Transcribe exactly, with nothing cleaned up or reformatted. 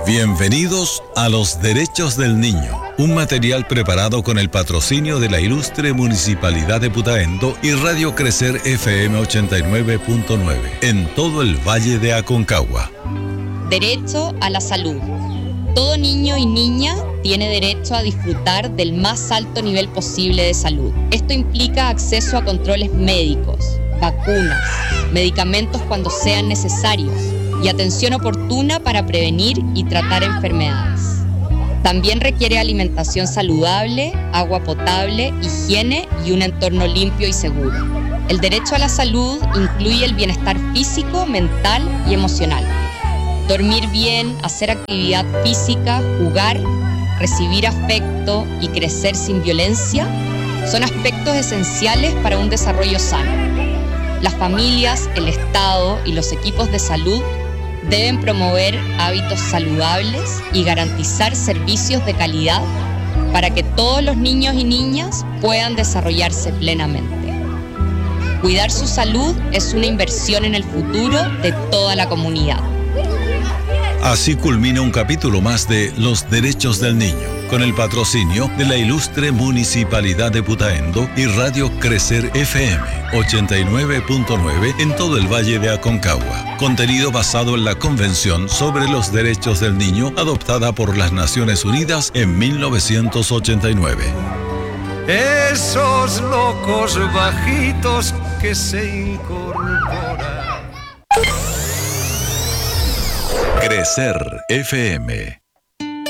Bienvenidos a Los Derechos del Niño, un material preparado con el patrocinio de la ilustre Municipalidad de Putaendo y Radio Crecer F M ochenta y nueve punto nueve en todo el Valle de Aconcagua. Derecho a la salud. Todo niño y niña tiene derecho a disfrutar del más alto nivel posible de salud. Esto implica acceso a controles médicos, vacunas, medicamentos cuando sean necesarios y atención oportuna para prevenir y tratar enfermedades. También requiere alimentación saludable, agua potable, higiene y un entorno limpio y seguro. El derecho a la salud incluye el bienestar físico, mental y emocional. Dormir bien, hacer actividad física, jugar, recibir afecto y crecer sin violencia son aspectos esenciales para un desarrollo sano. Las familias, el Estado y los equipos de salud deben promover hábitos saludables y garantizar servicios de calidad para que todos los niños y niñas puedan desarrollarse plenamente. Cuidar su salud es una inversión en el futuro de toda la comunidad. Así culmina un capítulo más de Los Derechos del Niño, con el patrocinio de la ilustre Municipalidad de Putaendo y Radio Crecer F M ochenta y nueve punto nueve en todo el Valle de Aconcagua. Contenido basado en la Convención sobre los Derechos del Niño adoptada por las Naciones Unidas en mil novecientos ochenta y nueve. Esos locos bajitos que se incorporan. Crecer F M